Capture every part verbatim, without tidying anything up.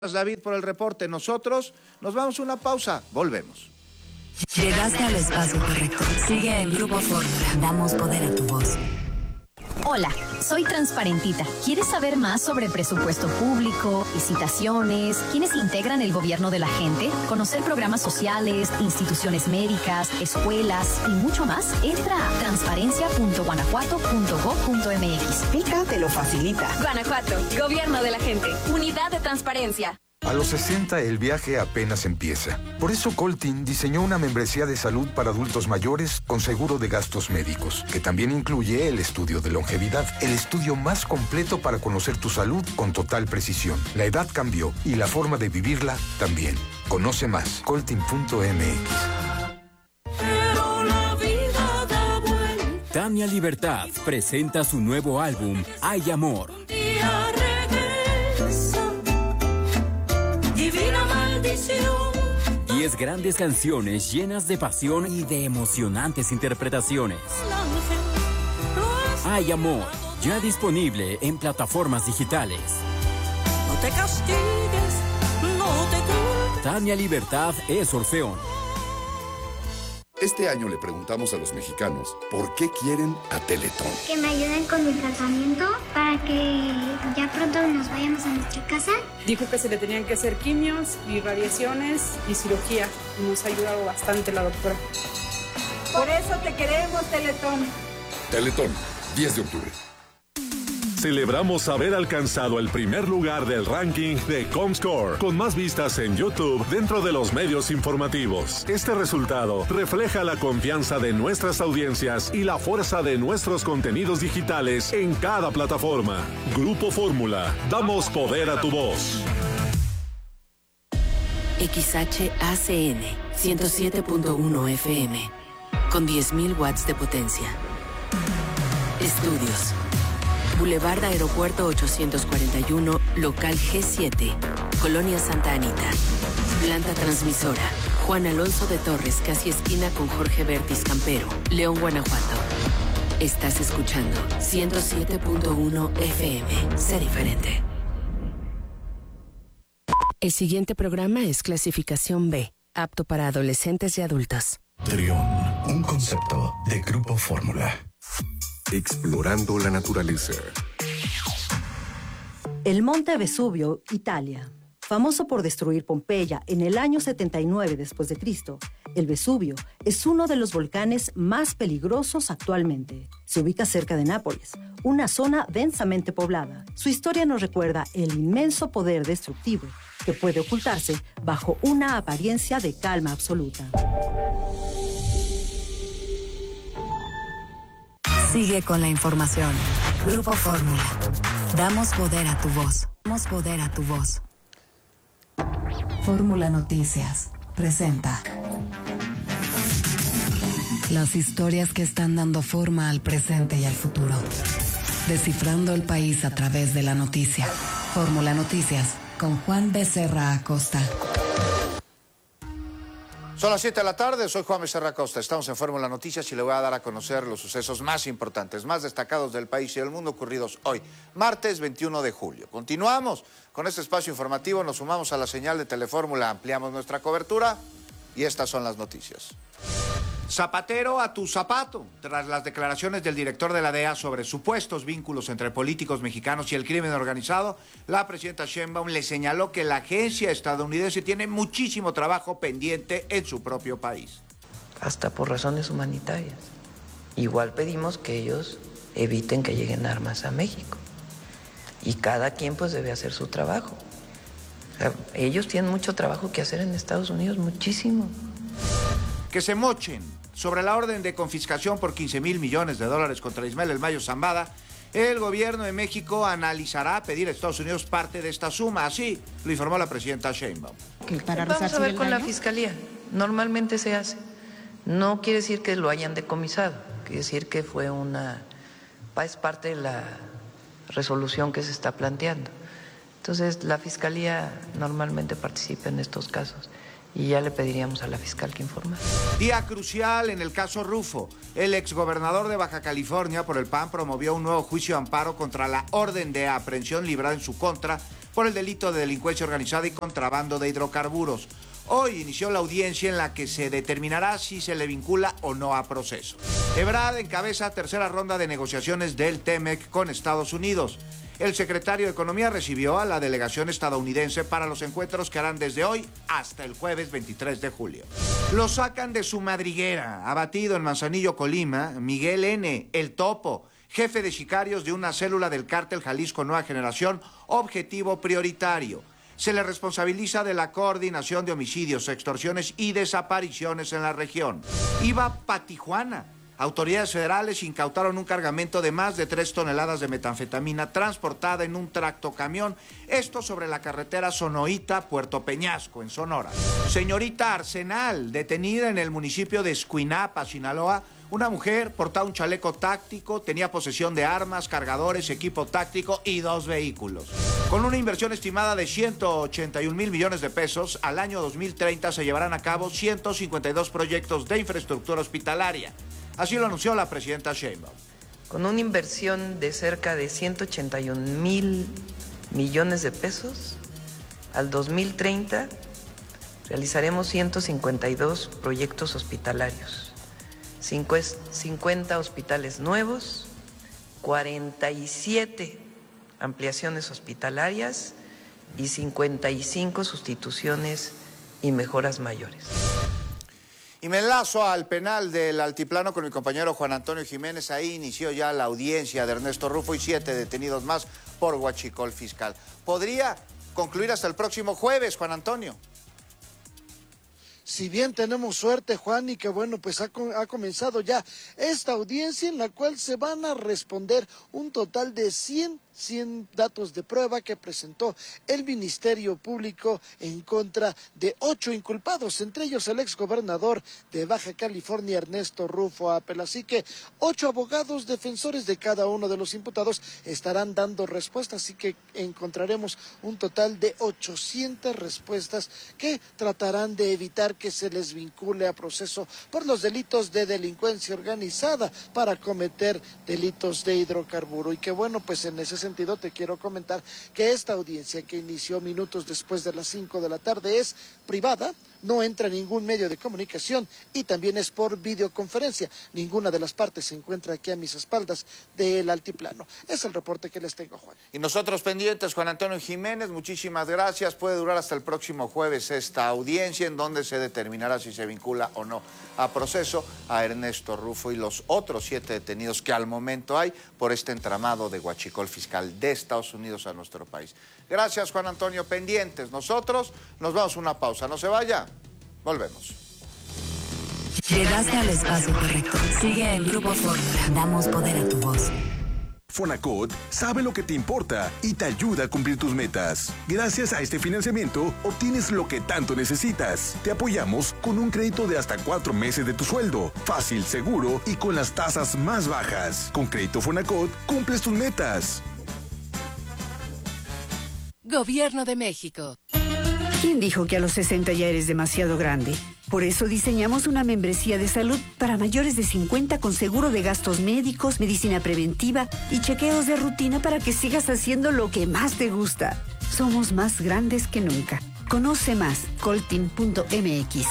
David, por el reporte. Nosotros nos vamos a una pausa. Volvemos. Llegaste al espacio correcto. Sigue el Grupo Fórmula. Damos poder a tu voz. Hola, soy Transparentita. ¿Quieres saber más sobre presupuesto público, licitaciones, quiénes integran el gobierno de la gente, conocer programas sociales, instituciones médicas, escuelas y mucho más? Entra a transparencia punto guanajuato punto gob punto mx. Pica te lo facilita. Guanajuato, gobierno de la gente, unidad de transparencia. A los sesenta el viaje apenas empieza. Por eso Coltin diseñó una membresía de salud para adultos mayores con seguro de gastos médicos, que también incluye el estudio de longevidad, el estudio más completo para conocer tu salud con total precisión. La edad cambió y la forma de vivirla también. Conoce más, coltin punto mx. Tania Libertad presenta su nuevo álbum, Hay Amor. Divina maldición. Diez grandes canciones llenas de pasión y de emocionantes interpretaciones. Hay Amor, ya disponible en plataformas digitales. No te castigues, no te culpes. Tania Libertad es Orfeón. Este año le preguntamos a los mexicanos por qué quieren a Teletón. Que me ayuden con mi tratamiento para que ya pronto nos vayamos a nuestra casa. Dijo que se le tenían que hacer quimios y radiaciones y cirugía. Nos ha ayudado bastante la doctora. Por eso te queremos, Teletón. Teletón, diez de octubre. Celebramos haber alcanzado el primer lugar del ranking de Comscore, con más vistas en YouTube dentro de los medios informativos. Este resultado refleja la confianza de nuestras audiencias y la fuerza de nuestros contenidos digitales en cada plataforma. Grupo Fórmula, damos poder a tu voz. X H A C N ciento siete punto uno F M, con diez mil watts de potencia. Estudios. Boulevard Aeropuerto ochocientos cuarenta y uno, local G siete, Colonia Santa Anita. Planta transmisora, Juan Alonso de Torres, casi esquina con Jorge Bertis Campero, León, Guanajuato. Estás escuchando ciento siete punto uno F M. Sé diferente. El siguiente programa es clasificación B, apto para adolescentes y adultos. Trión, un concepto de Grupo Fórmula. Explorando la naturaleza. El Monte Vesubio, Italia. Famoso por destruir Pompeya en el año setenta y nueve después de Cristo, el Vesubio es uno de los volcanes más peligrosos actualmente. Se ubica cerca de Nápoles, una zona densamente poblada. Su historia nos recuerda el inmenso poder destructivo que puede ocultarse bajo una apariencia de calma absoluta. Sigue con la información. Grupo Fórmula. Damos poder a tu voz. Damos poder a tu voz. Fórmula Noticias presenta las historias que están dando forma al presente y al futuro. Descifrando el país a través de la noticia. Fórmula Noticias con Juan Becerra Acosta. Son las siete de la tarde, soy Juan Becerra Acosta, estamos en Fórmula Noticias y le voy a dar a conocer los sucesos más importantes, más destacados del país y del mundo ocurridos hoy, martes veintiuno de julio. Continuamos con este espacio informativo, nos sumamos a la señal de Telefórmula, ampliamos nuestra cobertura y estas son las noticias. Zapatero a tu zapato. Tras las declaraciones del director de la D E A sobre supuestos vínculos entre políticos mexicanos y el crimen organizado, la presidenta Sheinbaum le señaló que la agencia estadounidense tiene muchísimo trabajo pendiente en su propio país. Hasta por razones humanitarias. Igual pedimos que ellos eviten que lleguen armas a México. Y cada quien pues debe hacer su trabajo. O sea, ellos tienen mucho trabajo que hacer en Estados Unidos, muchísimo. Que se mochen. Sobre la orden de confiscación por quince mil millones de dólares contra Ismael El Mayo Zambada, el gobierno de México analizará pedir a Estados Unidos parte de esta suma. Así lo informó la presidenta Sheinbaum. Vamos a ver con la fiscalía. Normalmente se hace. No quiere decir que lo hayan decomisado. Quiere decir que fue una... es parte de la resolución que se está planteando. Entonces, la fiscalía normalmente participa en estos casos. Y ya le pediríamos a la fiscal que informara. Día crucial en el caso Rufo. El exgobernador de Baja California por el P A N promovió un nuevo juicio de amparo contra la orden de aprehensión librada en su contra por el delito de delincuencia organizada y contrabando de hidrocarburos. Hoy inició la audiencia en la que se determinará si se le vincula o no a proceso. Ebrard encabeza tercera ronda de negociaciones del TEMEC con Estados Unidos. El secretario de Economía recibió a la delegación estadounidense para los encuentros que harán desde hoy hasta el jueves veintitrés de julio. Lo sacan de su madriguera. Abatido en Manzanillo, Colima, Miguel N., el Topo, jefe de sicarios de una célula del cártel Jalisco Nueva Generación, objetivo prioritario. Se le responsabiliza de la coordinación de homicidios, extorsiones y desapariciones en la región. Iba pa' Tijuana. Autoridades federales incautaron un cargamento de más de tres toneladas de metanfetamina transportada en un tractocamión, esto sobre la carretera Sonoita-Puerto Peñasco, en Sonora. Señorita Arsenal, detenida en el municipio de Escuinapa, Sinaloa. Una mujer portaba un chaleco táctico, tenía posesión de armas, cargadores, equipo táctico y dos vehículos. Con una inversión estimada de ciento ochenta y un mil millones de pesos, al año dos mil treinta se llevarán a cabo ciento cincuenta y dos proyectos de infraestructura hospitalaria. Así lo anunció la presidenta Sheinbaum. Con una inversión de cerca de ciento ochenta y un mil millones de pesos, al dos mil treinta realizaremos ciento cincuenta y dos proyectos hospitalarios. cincuenta hospitales nuevos, cuarenta y siete ampliaciones hospitalarias y cincuenta y cinco sustituciones y mejoras mayores. Y me enlazo al penal del Altiplano con mi compañero Juan Antonio Jiménez. Ahí inició ya la audiencia de Ernesto Rufo y siete detenidos más por huachicol fiscal. ¿Podría concluir hasta el próximo jueves, Juan Antonio? Si bien tenemos suerte, Juan, y que bueno, pues ha, ha comenzado ya esta audiencia en la cual se van a responder un total de cien, cien datos de prueba que presentó el Ministerio Público en contra de ocho inculpados, entre ellos el exgobernador de Baja California, Ernesto Rufo Apel. Así que ocho abogados defensores de cada uno de los imputados estarán dando respuestas, así que encontraremos un total de ochocientas respuestas que tratarán de evitar que se les vincule a proceso por los delitos de delincuencia organizada para cometer delitos de hidrocarburo. Y que bueno, pues en ese sentido te quiero comentar que esta audiencia, que inició minutos después de las cinco de la tarde, es privada, no entra ningún medio de comunicación y también es por videoconferencia. Ninguna de las partes se encuentra aquí a mis espaldas del altiplano. Es el reporte que les tengo, Juan. Y nosotros pendientes, Juan Antonio Jiménez, muchísimas gracias. Puede durar hasta el próximo jueves esta audiencia en donde se determinará si se vincula o no a proceso a Ernesto Rufo y los otros siete detenidos que al momento hay por este entramado de huachicol fiscal de Estados Unidos a nuestro país. Gracias, Juan Antonio, pendientes. Nosotros nos vamos a una pausa. No se vaya. Volvemos. Llegaste al espacio correcto. Sigue el Grupo Fórmula. Damos poder a tu voz. Fonacot sabe lo que te importa y te ayuda a cumplir tus metas. Gracias a este financiamiento, obtienes lo que tanto necesitas. Te apoyamos con un crédito de hasta cuatro meses de tu sueldo. Fácil, seguro y con las tasas más bajas. Con Crédito Fonacot, cumples tus metas. Gobierno de México. ¿Quién dijo que a los sesenta ya eres demasiado grande? Por eso diseñamos una membresía de salud para mayores de cincuenta con seguro de gastos médicos, medicina preventiva y chequeos de rutina para que sigas haciendo lo que más te gusta. Somos más grandes que nunca. Conoce más, coltin punto m x.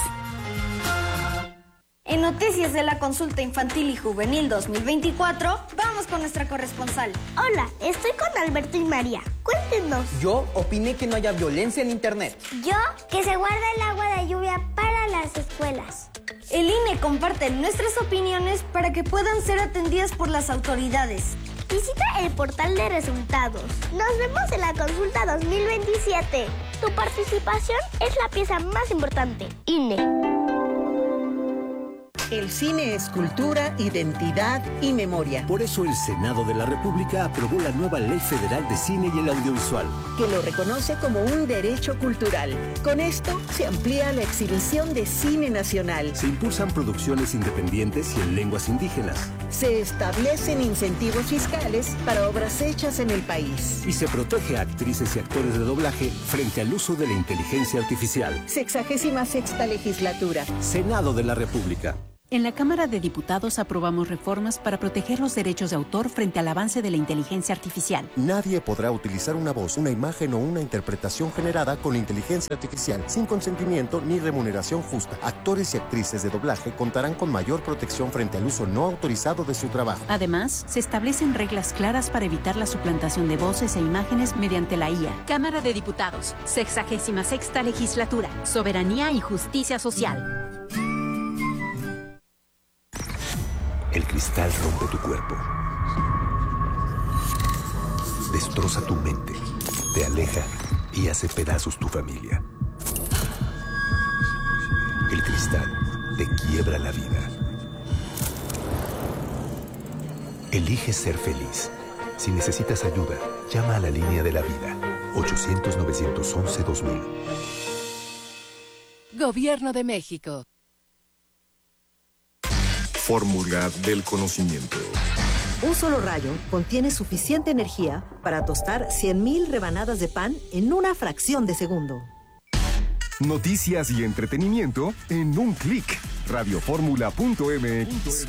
En Noticias de la Consulta Infantil y Juvenil dos mil veinticuatro, vamos con nuestra corresponsal. Hola, estoy con Alberto y María. Cuéntenos. Yo opiné que no haya violencia en Internet. Yo, que se guarda el agua de lluvia para las escuelas. El I N E comparte nuestras opiniones para que puedan ser atendidas por las autoridades. Visita el portal de resultados. Nos vemos en la consulta dos mil veintisiete. Tu participación es la pieza más importante. I N E. El cine es cultura, identidad y memoria. Por eso el Senado de la República aprobó la nueva Ley Federal de Cine y el Audiovisual, que lo reconoce como un derecho cultural. Con esto se amplía la exhibición de cine nacional. Se impulsan producciones independientes y en lenguas indígenas. Se establecen incentivos fiscales para obras hechas en el país. Y se protege a actrices y actores de doblaje frente al uso de la inteligencia artificial. Sexagésima sexta legislatura. Senado de la República. En la Cámara de Diputados aprobamos reformas para proteger los derechos de autor frente al avance de la inteligencia artificial. Nadie podrá utilizar una voz, una imagen o una interpretación generada con inteligencia artificial sin consentimiento ni remuneración justa. Actores y actrices de doblaje contarán con mayor protección frente al uso no autorizado de su trabajo. Además, se establecen reglas claras para evitar la suplantación de voces e imágenes mediante la I A. Cámara de Diputados, sexagésima sexta legislatura, soberanía y justicia social. El cristal rompe tu cuerpo, destroza tu mente, te aleja y hace pedazos tu familia. El cristal te quiebra la vida. Elige ser feliz. Si necesitas ayuda, llama a la línea de la vida, ochocientos, novecientos once, dos mil. Gobierno de México. Fórmula del conocimiento. Un solo rayo contiene suficiente energía para tostar cien mil rebanadas de pan en una fracción de segundo. Noticias y entretenimiento en un clic. radioformula punto m x.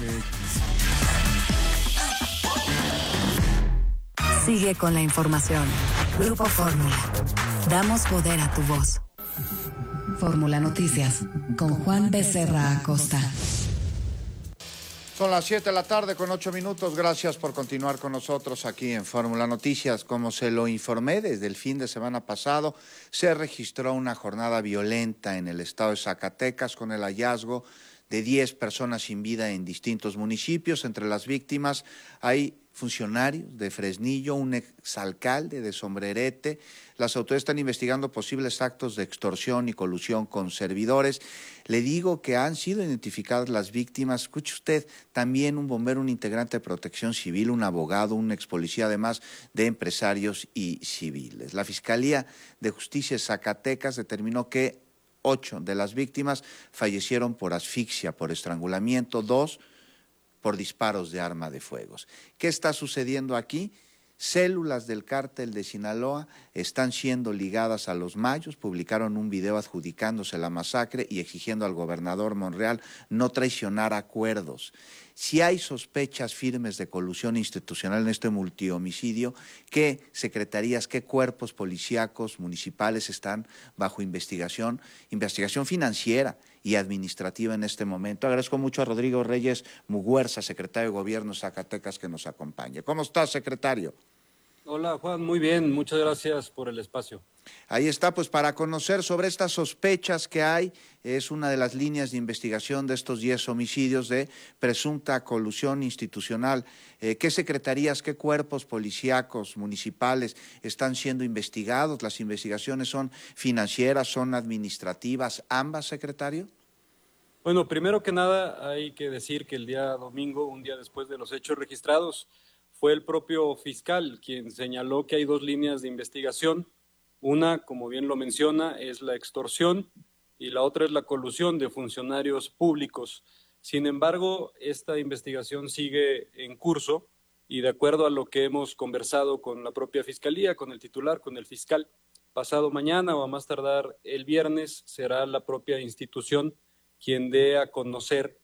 Sigue con la información. Grupo Fórmula. Damos poder a tu voz. Fórmula Noticias con Juan Becerra Acosta. Son las siete de la tarde con ocho minutos. Gracias por continuar con nosotros aquí en Fórmula Noticias. Como se lo informé desde el fin de semana pasado, se registró una jornada violenta en el estado de Zacatecas con el hallazgo de diez personas sin vida en distintos municipios. Entre las víctimas hay funcionarios de Fresnillo, un exalcalde de Sombrerete. Las autoridades están investigando posibles actos de extorsión y colusión con servidores. Le digo que han sido identificadas las víctimas. Escuche usted, también un bombero, un integrante de Protección Civil, un abogado, un ex policía, además de empresarios y civiles. La Fiscalía de Justicia de Zacatecas determinó que ocho de las víctimas fallecieron por asfixia, por estrangulamiento, dos por disparos de arma de fuego. ¿Qué está sucediendo aquí? Células del cártel de Sinaloa están siendo ligadas a los Mayos, publicaron un video adjudicándose la masacre y exigiendo al gobernador Monreal no traicionar acuerdos. Si hay sospechas firmes de colusión institucional en este multihomicidio, ¿qué secretarías, qué cuerpos policíacos municipales están bajo investigación? Investigación financiera y administrativa en este momento. Agradezco mucho a Rodrigo Reyes Muguerza, secretario de Gobierno de Zacatecas, que nos acompañe. ¿Cómo está, secretario? Hola, Juan, muy bien, muchas gracias por el espacio. Ahí está, pues para conocer sobre estas sospechas que hay, es una de las líneas de investigación de estos diez homicidios de presunta colusión institucional. Eh, ¿Qué secretarías, qué cuerpos policíacos, municipales están siendo investigados? ¿Las investigaciones son financieras, son administrativas, ambas, secretario? Bueno, primero que nada hay que decir que el día domingo, un día después de los hechos registrados, fue el propio fiscal quien señaló que hay dos líneas de investigación. Una, como bien lo menciona, es la extorsión y la otra es la colusión de funcionarios públicos. Sin embargo, esta investigación sigue en curso y de acuerdo a lo que hemos conversado con la propia Fiscalía, con el titular, con el fiscal, pasado mañana o a más tardar el viernes será la propia institución quien dé a conocer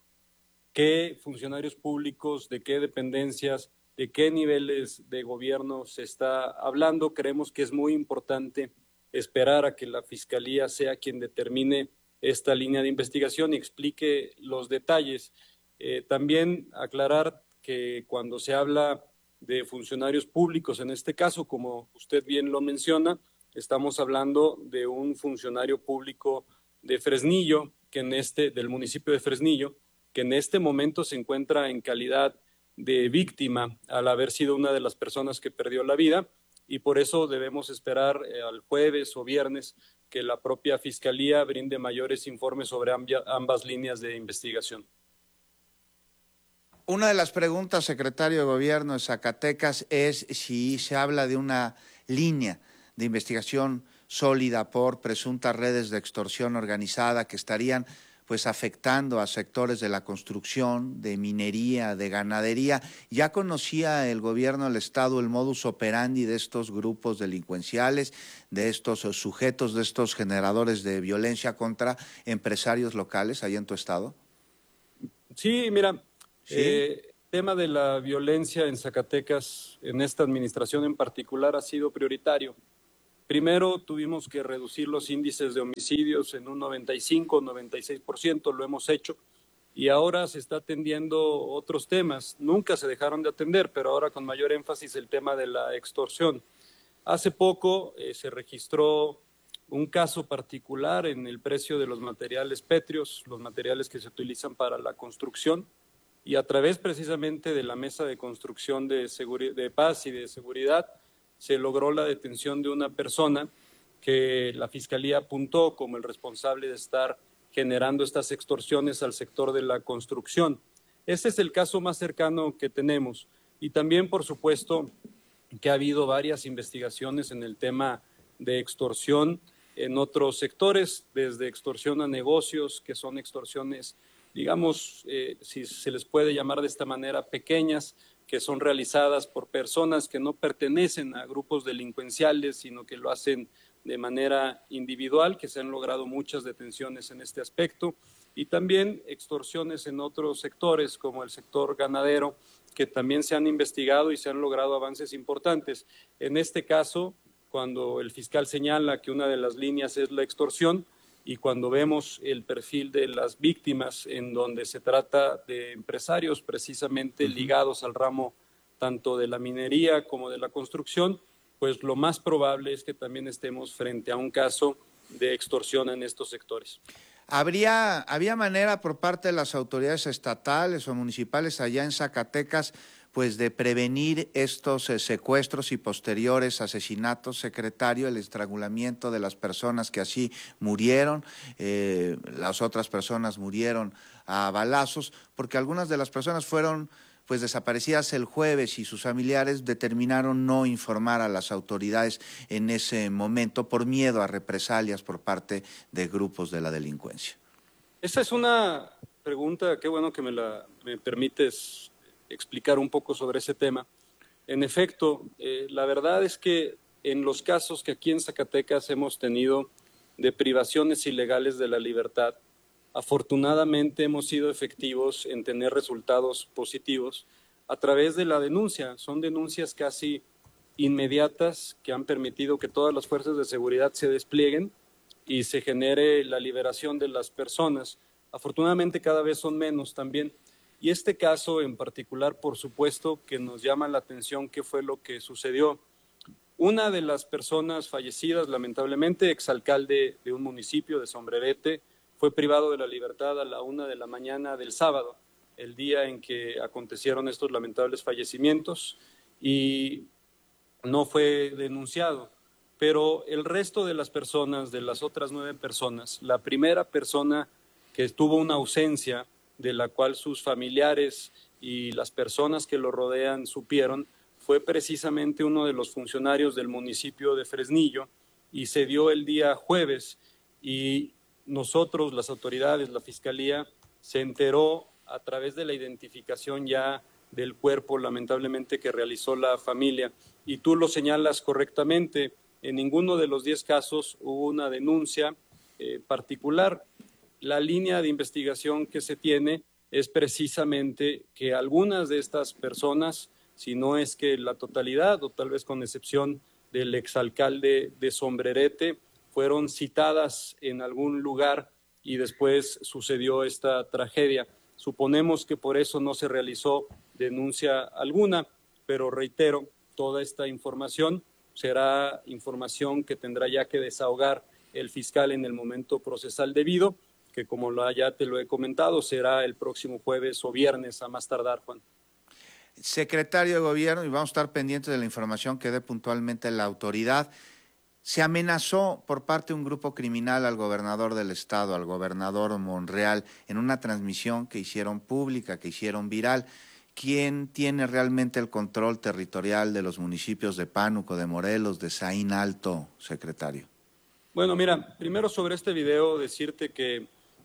qué funcionarios públicos, de qué dependencias, de qué niveles de gobierno se está hablando. Creemos que es muy importante esperar a que la Fiscalía sea quien determine esta línea de investigación y explique los detalles. Eh, también aclarar que cuando se habla de funcionarios públicos, en este caso, como usted bien lo menciona, estamos hablando de un funcionario público de Fresnillo, que en este, del municipio de Fresnillo, que en este momento se encuentra en calidad de víctima al haber sido una de las personas que perdió la vida y por eso debemos esperar eh, al jueves o viernes que la propia Fiscalía brinde mayores informes sobre ambia, ambas líneas de investigación. Una de las preguntas, secretario de Gobierno de Zacatecas, es si se habla de una línea de investigación sólida por presuntas redes de extorsión organizada que estarían pues afectando a sectores de la construcción, de minería, de ganadería. ¿Ya conocía el gobierno del Estado el modus operandi de estos grupos delincuenciales, de estos sujetos, de estos generadores de violencia contra empresarios locales ahí en tu estado? Sí, mira, ¿Sí? Eh, el tema de la violencia en Zacatecas, en esta administración en particular, ha sido prioritario. Primero tuvimos que reducir los índices de homicidios en un noventa y cinco, noventa y seis por ciento, lo hemos hecho, y ahora se está atendiendo otros temas. Nunca se dejaron de atender, pero ahora con mayor énfasis el tema de la extorsión. Hace poco eh, se registró un caso particular en el precio de los materiales pétreos, los materiales que se utilizan para la construcción, y a través precisamente de la Mesa de Construcción de, Seguri- de Paz y de Seguridad se logró la detención de una persona que la Fiscalía apuntó como el responsable de estar generando estas extorsiones al sector de la construcción. Ese es el caso más cercano que tenemos. Y también, por supuesto, que ha habido varias investigaciones en el tema de extorsión en otros sectores, desde extorsión a negocios, que son extorsiones, digamos, eh, si se les puede llamar de esta manera, pequeñas, que son realizadas por personas que no pertenecen a grupos delincuenciales, sino que lo hacen de manera individual, que se han logrado muchas detenciones en este aspecto, y también extorsiones en otros sectores, como el sector ganadero, que también se han investigado y se han logrado avances importantes. En este caso, cuando el fiscal señala que una de las líneas es la extorsión, y cuando vemos el perfil de las víctimas, en donde se trata de empresarios precisamente uh-huh. ligados al ramo tanto de la minería como de la construcción, pues lo más probable es que también estemos frente a un caso de extorsión en estos sectores. ¿Habría, ¿Había manera por parte de las autoridades estatales o municipales allá en Zacatecas pues de prevenir estos eh, secuestros y posteriores asesinatos, secretario, el estrangulamiento de las personas que así murieron, eh, las otras personas murieron a balazos, porque algunas de las personas fueron pues desaparecidas el jueves y sus familiares determinaron no informar a las autoridades en ese momento por miedo a represalias por parte de grupos de la delincuencia? Esa es una pregunta, qué bueno que me la me permites explicar un poco sobre ese tema. En efecto, eh, la verdad es que en los casos que aquí en Zacatecas hemos tenido de privaciones ilegales de la libertad, afortunadamente hemos sido efectivos en tener resultados positivos a través de la denuncia. Son denuncias casi inmediatas que han permitido que todas las fuerzas de seguridad se desplieguen y se genere la liberación de las personas. Afortunadamente cada vez son menos también. Y este caso en particular, por supuesto, que nos llama la atención qué fue lo que sucedió. Una de las personas fallecidas, lamentablemente, exalcalde de un municipio de Sombrerete, fue privado de la libertad a la una de la mañana del sábado, el día en que acontecieron estos lamentables fallecimientos, y no fue denunciado. Pero el resto de las personas, de las otras nueve personas, la primera persona que tuvo una ausencia, de la cual sus familiares y las personas que lo rodean supieron, fue precisamente uno de los funcionarios del municipio de Fresnillo, y se dio el día jueves, y nosotros, las autoridades, la Fiscalía, se enteró a través de la identificación ya del cuerpo, lamentablemente, que realizó la familia. Y tú lo señalas correctamente, en ninguno de los diez casos hubo una denuncia eh, particular. La línea de investigación que se tiene es precisamente que algunas de estas personas, si no es que la totalidad, o tal vez con excepción del exalcalde de Sombrerete, fueron citadas en algún lugar y después sucedió esta tragedia. Suponemos que por eso no se realizó denuncia alguna, pero reitero, toda esta información será información que tendrá ya que desahogar el fiscal en el momento procesal debido, que como ya te lo he comentado, será el próximo jueves o viernes a más tardar, Juan. Secretario de Gobierno, y vamos a estar pendientes de la información que dé puntualmente la autoridad, se amenazó por parte de un grupo criminal al gobernador del estado, al gobernador Monreal, en una transmisión que hicieron pública, que hicieron viral. ¿Quién tiene realmente el control territorial de los municipios de Pánuco, de Morelos, de Zaín Alto, secretario? Bueno, mira, primero sobre este video decirte que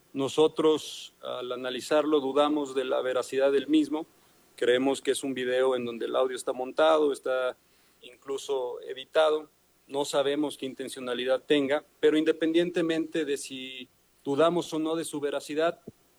nosotros al analizarlo dudamos de la veracidad del mismo. Creemos que es un video en donde el audio está montado, está incluso editado. No sabemos qué intencionalidad tenga, pero independientemente de si dudamos o no de su veracidad,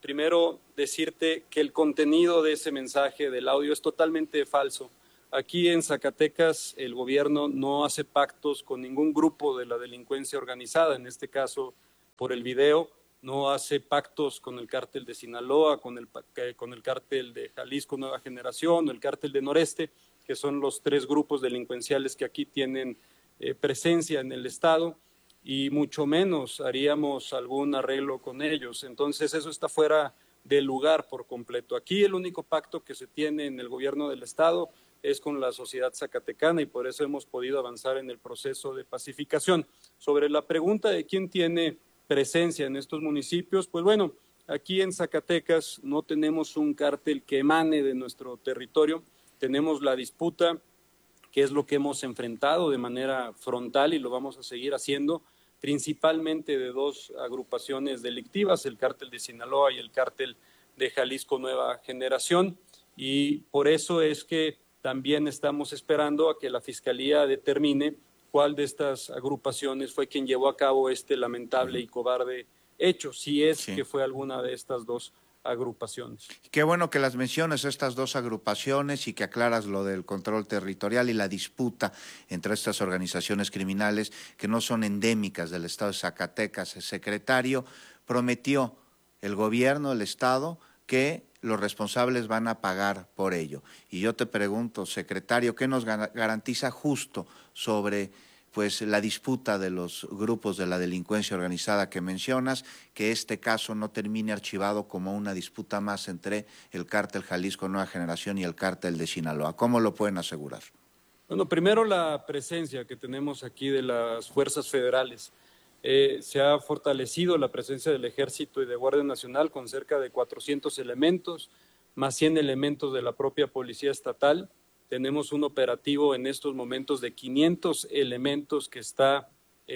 primero decirte que el contenido de ese mensaje del audio es totalmente falso. Aquí en Zacatecas el gobierno no hace pactos con ningún grupo de la delincuencia organizada, en este caso por el video, no hace pactos con el cártel de Sinaloa, con el, con el cártel de Jalisco Nueva Generación o el cártel de Noreste, que son los tres grupos delincuenciales que aquí tienen eh, presencia en el Estado, y mucho menos haríamos algún arreglo con ellos. Entonces eso está fuera de lugar por completo. Aquí el único pacto que se tiene en el gobierno del Estado es con la sociedad zacatecana y por eso hemos podido avanzar en el proceso de pacificación. Sobre la pregunta de quién tiene presencia en estos municipios, pues bueno, aquí en Zacatecas no tenemos un cártel que emane de nuestro territorio, tenemos la disputa, que es lo que hemos enfrentado de manera frontal y lo vamos a seguir haciendo, principalmente de dos agrupaciones delictivas, el cártel de Sinaloa y el cártel de Jalisco Nueva Generación, y por eso es que también estamos esperando a que la Fiscalía determine cuál de estas agrupaciones fue quien llevó a cabo este lamentable y cobarde hecho, si es sí. que fue alguna de estas dos agrupaciones. Qué bueno que las menciones, estas dos agrupaciones, y que aclaras lo del control territorial y la disputa entre estas organizaciones criminales que no son endémicas del Estado de Zacatecas. El secretario prometió, el gobierno, el Estado, que los responsables van a pagar por ello. Y yo te pregunto, secretario, ¿qué nos garantiza justo sobre pues la disputa de los grupos de la delincuencia organizada que mencionas, que este caso no termine archivado como una disputa más entre el cártel Jalisco Nueva Generación y el cártel de Sinaloa? ¿Cómo lo pueden asegurar? Bueno, primero la presencia que tenemos aquí de las fuerzas federales. Eh, se ha fortalecido la presencia del Ejército y de Guardia Nacional con cerca de cuatrocientos elementos, más cien elementos de la propia Policía Estatal. Tenemos un operativo en estos momentos de quinientos elementos que está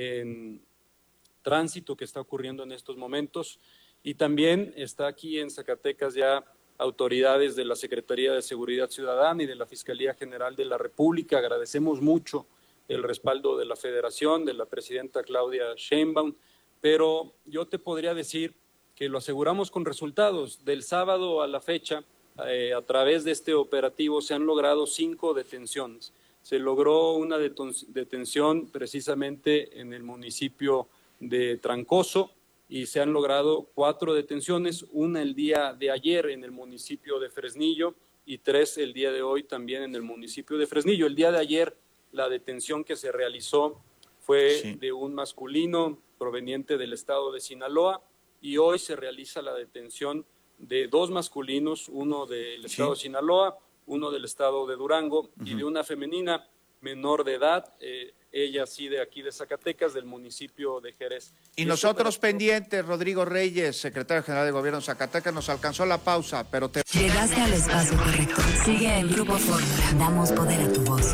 en tránsito, que está ocurriendo en estos momentos. Y también está aquí en Zacatecas ya autoridades de la Secretaría de Seguridad Ciudadana y de la Fiscalía General de la República. Agradecemos mucho el respaldo de la Federación, de la presidenta Claudia Sheinbaum, pero yo te podría decir que lo aseguramos con resultados. Del sábado a la fecha, eh, a través de este operativo se han logrado cinco detenciones. Se logró una detención precisamente en el municipio de Trancoso y se han logrado cuatro detenciones, una el día de ayer en el municipio de Fresnillo y tres el día de hoy también en el municipio de Fresnillo. El día de ayer la detención que se realizó fue sí. de un masculino proveniente del estado de Sinaloa y hoy se realiza la detención de dos masculinos, uno del estado sí. de Sinaloa, uno del estado de Durango uh-huh. y de una femenina menor de edad, eh, ella sí de aquí de Zacatecas, del municipio de Jerez. Y, y nosotros este pendientes, Rodrigo Reyes, secretario general de Gobierno de Zacatecas, nos alcanzó la pausa, pero te... Llegaste al espacio correcto. Sigue el Grupo Fórmula. Damos poder a tu voz.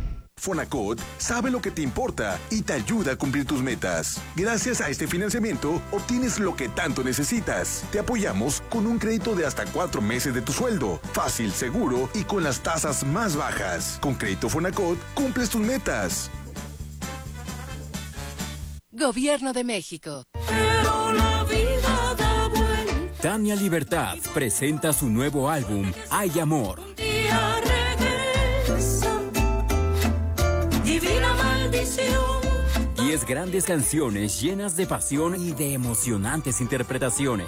Fonacot sabe lo que te importa y te ayuda a cumplir tus metas. Gracias a este financiamiento, obtienes lo que tanto necesitas. Te apoyamos con un crédito de hasta cuatro meses de tu sueldo. Fácil, seguro y con las tasas más bajas. Con Crédito Fonacot, cumples tus metas. Gobierno de México. Tania Libertad presenta su nuevo álbum, Hay Amor. Divina maldición. Diez grandes canciones llenas de pasión y de emocionantes interpretaciones.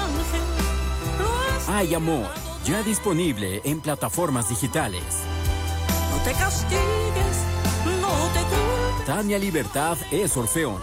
Hay Amor, ya disponible en plataformas digitales. No te castigues, no te culpes. Tania Libertad es Orfeón.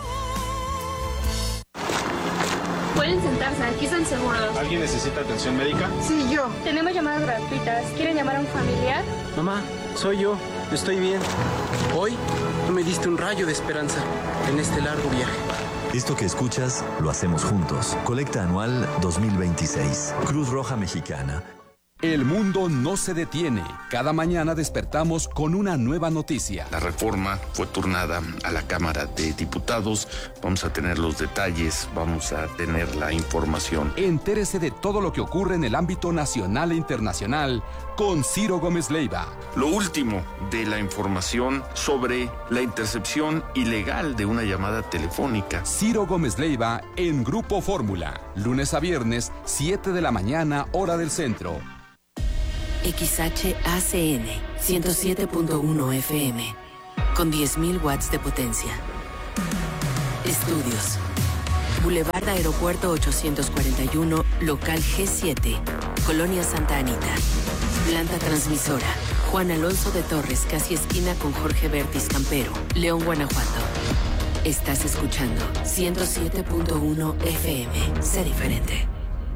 Pueden sentarse, aquí están seguros. ¿Alguien necesita atención médica? Sí, yo. Tenemos llamadas gratuitas. ¿Quieren llamar a un familiar? Mamá, soy yo. Estoy bien. Hoy tú me diste un rayo de esperanza en este largo viaje. Esto que escuchas lo hacemos juntos. Colecta anual dos mil veintiséis. Cruz Roja Mexicana. El mundo no se detiene. Cada mañana despertamos con una nueva noticia. La reforma fue turnada a la Cámara de Diputados. Vamos a tener los detalles, vamos a tener la información. Entérese de todo lo que ocurre en el ámbito nacional e internacional con Ciro Gómez Leiva. Lo último de la información sobre la intercepción ilegal de una llamada telefónica. Ciro Gómez Leiva en Grupo Fórmula, lunes a viernes, siete de la mañana, hora del centro. X H A C N ciento siete punto uno F M con diez mil watts de potencia. Estudios. Boulevard Aeropuerto ochocientos cuarenta y uno, local G siete, Colonia Santa Anita. Planta transmisora. Juan Alonso de Torres, casi esquina con Jorge Bertis Campero, León, Guanajuato. Estás escuchando ciento siete punto uno F M. Sé diferente.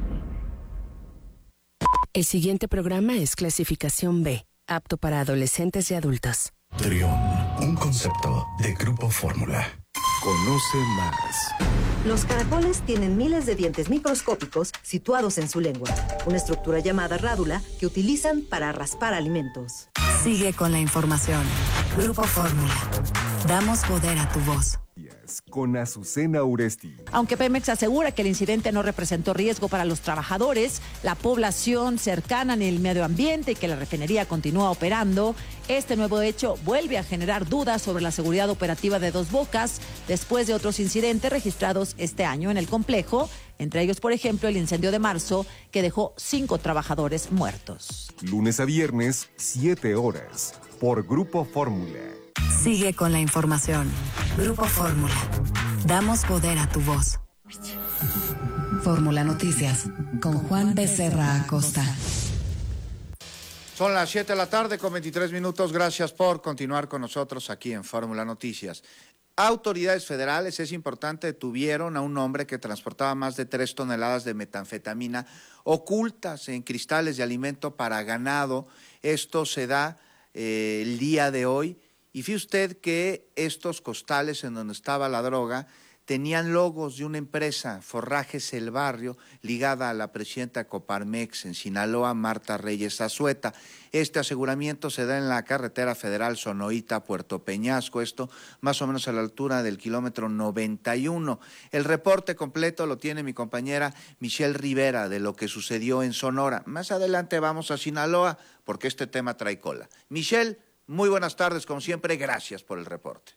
El siguiente programa es clasificación B, apto para adolescentes y adultos. Trión, un concepto de Grupo Fórmula. Conoce más. Los caracoles tienen miles de dientes microscópicos situados en su lengua, una estructura llamada rádula que utilizan para raspar alimentos. Sigue con la información. Grupo Fórmula. Damos poder a tu voz. Con Azucena Uresti. Aunque Pemex asegura que el incidente no representó riesgo para los trabajadores, la población cercana en el medio ambiente y que la refinería continúa operando, este nuevo hecho vuelve a generar dudas sobre la seguridad operativa de Dos Bocas después de otros incidentes registrados este año en el complejo, entre ellos, por ejemplo, el incendio de marzo que dejó cinco trabajadores muertos. Lunes a viernes, siete horas, por Grupo Fórmula. Sigue con la información. Grupo Fórmula. Damos poder a tu voz. Fórmula Noticias con Juan Becerra Acosta. Son las siete de la tarde con veintitrés minutos. Gracias por continuar con nosotros aquí en Fórmula Noticias. Autoridades federales, es importante, detuvieron a un hombre que transportaba más de tres toneladas de metanfetamina ocultas en cristales de alimento para ganado. Esto se da eh, el día de hoy. Y fíjese usted que estos costales en donde estaba la droga tenían logos de una empresa, Forrajes El Barrio, ligada a la presidenta de Coparmex en Sinaloa, Marta Reyes Azueta. Este aseguramiento se da en la carretera federal Sonoita-Puerto Peñasco, esto más o menos a la altura del kilómetro noventa y uno. El reporte completo lo tiene mi compañera Michelle Rivera de lo que sucedió en Sonora. Más adelante vamos a Sinaloa porque este tema trae cola. Michelle, muy buenas tardes, como siempre, gracias por el reporte.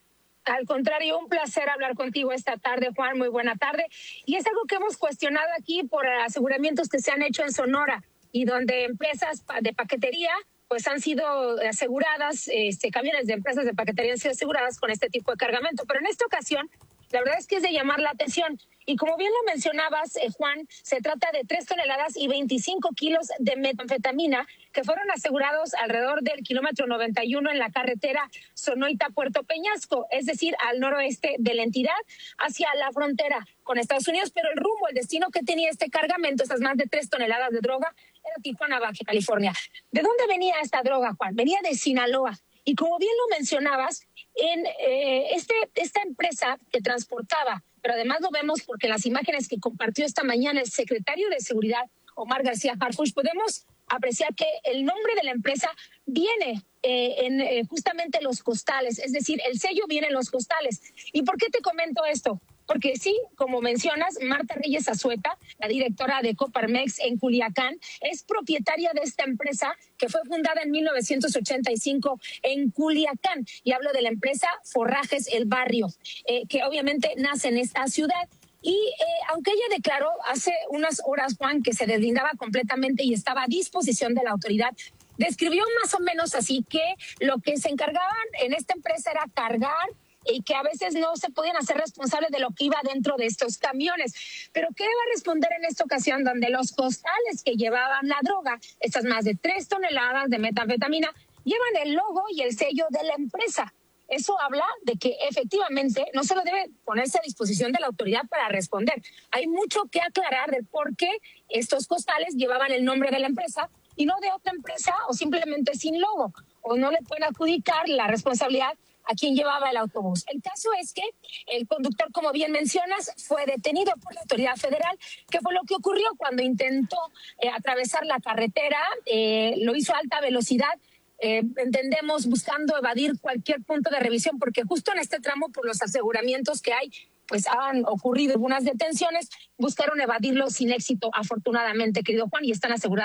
Al contrario, un placer hablar contigo esta tarde, Juan, muy buena tarde. Y es algo que hemos cuestionado aquí por aseguramientos que se han hecho en Sonora y donde empresas de paquetería pues han sido aseguradas, este, camiones de empresas de paquetería han sido aseguradas con este tipo de cargamento. Pero en esta ocasión, la verdad es que es de llamar la atención. Y como bien lo mencionabas, eh, Juan, se trata de tres toneladas y veinticinco kilos de metanfetamina que fueron asegurados alrededor del kilómetro noventa y uno en la carretera Sonoita-Puerto Peñasco, es decir, al noroeste de la entidad, hacia la frontera con Estados Unidos. Pero el rumbo, el destino que tenía este cargamento, estas más de tres toneladas de droga, era Tijuana, Baja California. ¿De dónde venía esta droga, Juan? Venía de Sinaloa. Y como bien lo mencionabas, en eh, este, esta empresa que transportaba, pero además lo vemos porque en las imágenes que compartió esta mañana el secretario de Seguridad, Omar García Harfuch, podemos apreciar que el nombre de la empresa viene eh, en eh, justamente los costales, es decir, el sello viene en los costales. ¿Y por qué te comento esto? Porque sí, como mencionas, Marta Reyes Azueta, la directora de Coparmex en Culiacán, es propietaria de esta empresa que fue fundada en mil novecientos ochenta y cinco en Culiacán. Y hablo de la empresa Forrajes El Barrio, eh, que obviamente nace en esta ciudad. Y eh, aunque ella declaró hace unas horas, Juan, que se deslindaba completamente y estaba a disposición de la autoridad, describió más o menos así que lo que se encargaban en esta empresa era cargar y que a veces no se podían hacer responsables de lo que iba dentro de estos camiones. Pero ¿qué va a responder en esta ocasión donde los costales que llevaban la droga, estas más de tres toneladas de metanfetamina, llevan el logo y el sello de la empresa? Eso habla de que efectivamente no se lo debe ponerse a disposición de la autoridad para responder. Hay mucho que aclarar de por qué estos costales llevaban el nombre de la empresa y no de otra empresa o simplemente sin logo, o no le pueden adjudicar la responsabilidad a quien llevaba el autobús. El caso es que el conductor, como bien mencionas, fue detenido por la autoridad federal, que fue lo que ocurrió cuando intentó eh, atravesar la carretera, eh, lo hizo a alta velocidad, eh, entendemos buscando evadir cualquier punto de revisión, porque justo en este tramo, por los aseguramientos que hay, pues han ocurrido algunas detenciones, buscaron evadirlo sin éxito, afortunadamente, querido Juan, y están aseguradas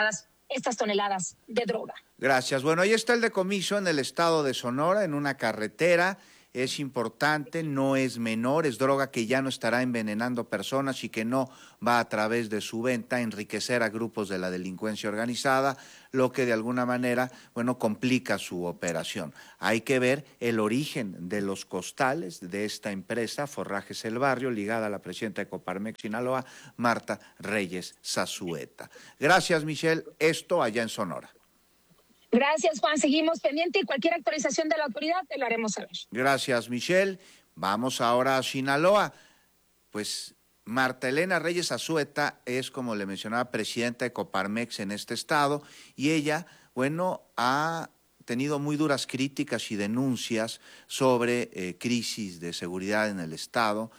estas toneladas de droga. Gracias. Bueno, ahí está el decomiso en el estado de Sonora, en una carretera. Es importante, no es menor, es droga que ya no estará envenenando personas y que no va a través de su venta a enriquecer a grupos de la delincuencia organizada, lo que de alguna manera, bueno, complica su operación. Hay que ver el origen de los costales de esta empresa, Forrajes El Barrio, ligada a la presidenta de Coparmex Sinaloa, Marta Reyes Zazueta. Gracias, Michelle. Esto allá en Sonora. Gracias, Juan. Seguimos pendiente y cualquier actualización de la autoridad te la haremos saber. Gracias, Michelle. Vamos ahora a Sinaloa. Pues Marta Elena Reyes Zazueta es, como le mencionaba, presidenta de Coparmex en este estado y ella, bueno, ha tenido muy duras críticas y denuncias sobre eh, crisis de seguridad en el estado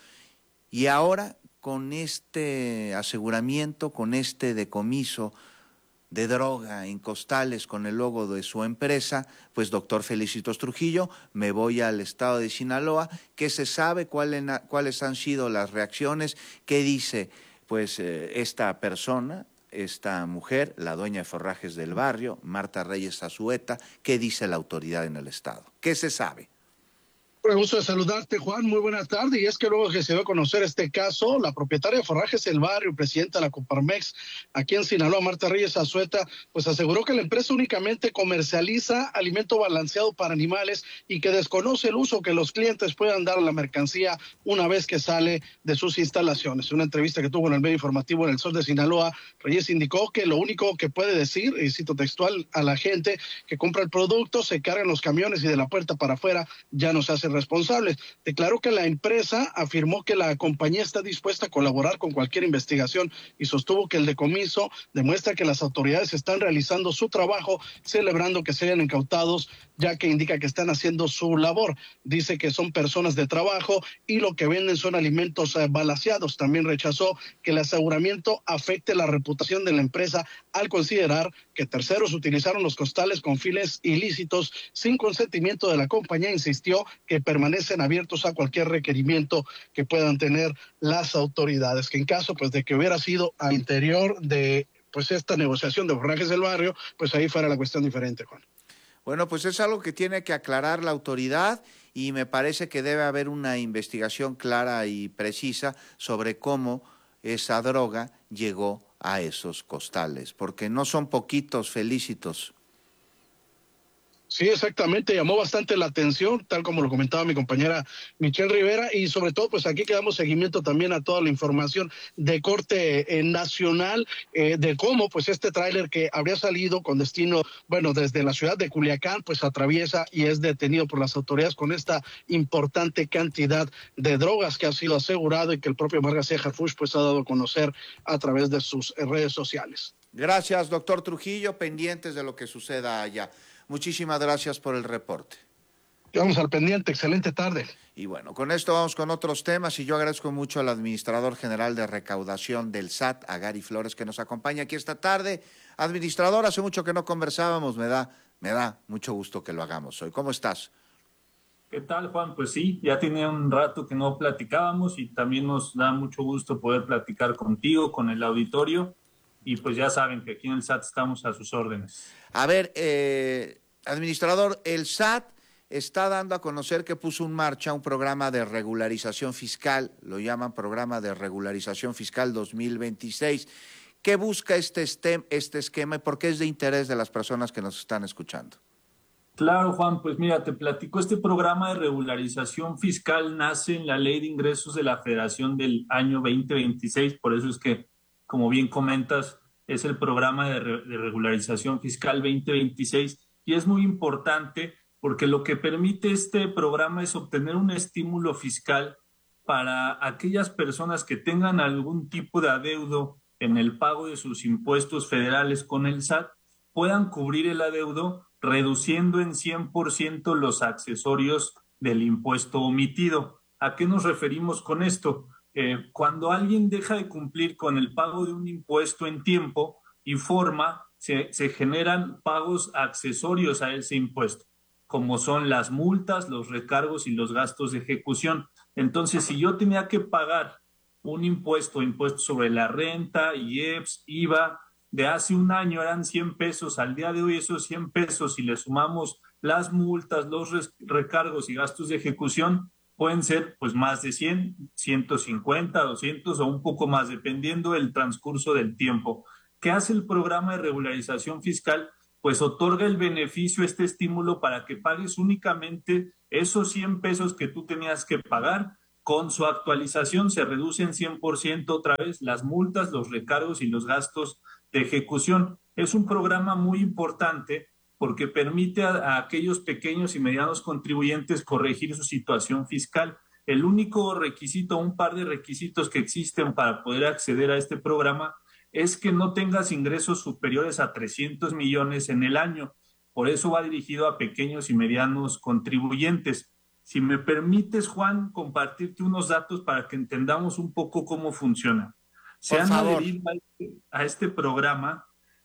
y ahora con este aseguramiento, con este decomiso de droga en costales con el logo de su empresa, pues doctor Felicitos Trujillo, me voy al estado de Sinaloa. ¿Qué se sabe? ¿Cuál, ¿Cuáles han sido las reacciones? ¿Qué dice pues eh, esta persona, esta mujer, la dueña de Forrajes del Barrio, Marta Reyes Zazueta? ¿Qué dice la autoridad en el estado? ¿Qué se sabe? Un gusto de saludarte, Juan. Muy buena tarde. Y es que luego que se dio a conocer este caso, la propietaria de Forrajes El Barrio, presidenta de la Coparmex aquí en Sinaloa, Marta Reyes Zazueta, pues aseguró que la empresa únicamente comercializa alimento balanceado para animales y que desconoce el uso que los clientes puedan dar a la mercancía una vez que sale de sus instalaciones. En una entrevista que tuvo en el medio informativo en El Sol de Sinaloa, Reyes indicó que lo único que puede decir, y cito textual, a la gente que compra el producto, se cargan los camiones y de la puerta para afuera ya no se hace responsables. Declaró que la empresa afirmó que la compañía está dispuesta a colaborar con cualquier investigación y sostuvo que el decomiso demuestra que las autoridades están realizando su trabajo, celebrando que sean incautados, ya que indica que están haciendo su labor. Dice que son personas de trabajo y lo que venden son alimentos eh, balanceados. También rechazó que el aseguramiento afecte la reputación de la empresa al considerar que terceros utilizaron los costales con fines ilícitos sin consentimiento de la compañía. Insistió que permanecen abiertos a cualquier requerimiento que puedan tener las autoridades, que en caso pues de que hubiera sido al interior de pues esta negociación de Forrajes del Barrio, pues ahí fuera la cuestión diferente, Juan. Bueno, pues es algo que tiene que aclarar la autoridad y me parece que debe haber una investigación clara y precisa sobre cómo esa droga llegó a esos costales, porque no son poquitos, Felicitos. Sí, exactamente, llamó bastante la atención, tal como lo comentaba mi compañera Michelle Rivera, y sobre todo, pues aquí que damos seguimiento también a toda la información de corte eh, nacional, eh, de cómo pues este tráiler que habría salido con destino, bueno, desde la ciudad de Culiacán, pues atraviesa y es detenido por las autoridades con esta importante cantidad de drogas que ha sido asegurado y que el propio Mar García Harfuch pues ha dado a conocer a través de sus redes sociales. Gracias, doctor Trujillo, pendientes de lo que suceda allá. Muchísimas gracias por el reporte. Vamos al pendiente, excelente tarde. Y bueno, con esto vamos con otros temas y yo agradezco mucho al administrador general de recaudación del S A T, a Gary Flores, que nos acompaña aquí esta tarde. Administrador, hace mucho que no conversábamos, me da, me da mucho gusto que lo hagamos hoy. ¿Cómo estás? ¿Qué tal, Juan? Pues sí, ya tenía un rato que no platicábamos y también nos da mucho gusto poder platicar contigo, con el auditorio. Y pues ya saben que aquí en el S A T estamos a sus órdenes. A ver, eh, administrador, el S A T está dando a conocer que puso en marcha un programa de regularización fiscal, lo llaman Programa de Regularización Fiscal dos mil veintiséis. ¿Qué busca este, este, este esquema y por qué es de interés de las personas que nos están escuchando? Claro, Juan, pues mira, te platico, este programa de regularización fiscal nace en la Ley de Ingresos de la Federación del año veinte veintiséis, por eso es que, como bien comentas, es el programa de, re, de regularización fiscal veinte veintiséis y es muy importante porque lo que permite este programa es obtener un estímulo fiscal para aquellas personas que tengan algún tipo de adeudo en el pago de sus impuestos federales con el S A T, puedan cubrir el adeudo reduciendo en cien por ciento los accesorios del impuesto omitido. ¿A qué nos referimos con esto? Eh, cuando alguien deja de cumplir con el pago de un impuesto en tiempo y forma, se, se generan pagos accesorios a ese impuesto, como son las multas, los recargos y los gastos de ejecución. Entonces, si yo tenía que pagar un impuesto, impuesto sobre la renta, I E P S, I V A, de hace un año eran cien pesos, al día de hoy esos cien pesos, si le sumamos las multas, los recargos y gastos de ejecución, pueden ser pues más de cien, ciento cincuenta, doscientos o un poco más, dependiendo del transcurso del tiempo. ¿Qué hace el programa de regularización fiscal? Pues otorga el beneficio, este estímulo para que pagues únicamente esos cien pesos que tú tenías que pagar. Con su actualización se reducen cien por ciento otra vez las multas, los recargos y los gastos de ejecución. Es un programa muy importante porque permite a, a aquellos pequeños y medianos contribuyentes corregir su situación fiscal. El único requisito, un par de requisitos que existen para poder acceder a este programa es que no tengas ingresos superiores a trescientos millones en el año. Por eso va dirigido a pequeños y medianos contribuyentes. Si me permites, Juan, compartirte unos datos para que entendamos un poco cómo funciona. Se han adherido a este, a este programa